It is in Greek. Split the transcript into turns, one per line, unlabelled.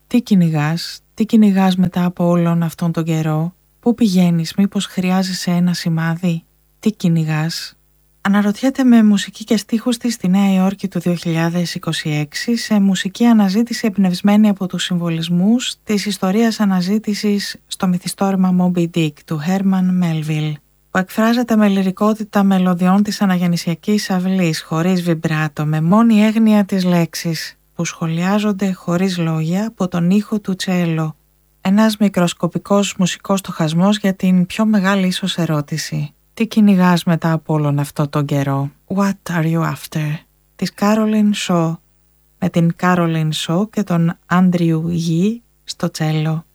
τι κυνηγάς μετά από όλον αυτόν τον καιρό, πού πηγαίνεις, μήπως χρειάζεσαι ένα σημάδι, τι κυνηγάς. Αναρωτιέται με μουσική και στίχους της στη Νέα Υόρκη του 2026 σε μουσική αναζήτηση εμπνευσμένη από τους συμβολισμούς της ιστορίας αναζήτησης στο μυθιστόρημα Moby Dick του Herman Melville, που εκφράζεται με λυρικότητα μελωδιών της αναγεννησιακής αυλής, χωρίς βιμπράτο, με μόνη έγνοια της λέξης, που σχολιάζονται χωρίς λόγια από τον ήχο του τσέλο. Ένας μικροσκοπικός μουσικός στοχασμός για την πιο μεγάλη ίσως ερώτηση. Τι κυνηγάς μετά από όλον αυτό τον καιρό? What are you after? Της Caroline Shaw, με την Caroline Shaw και τον Andrew Yee στο τσέλο.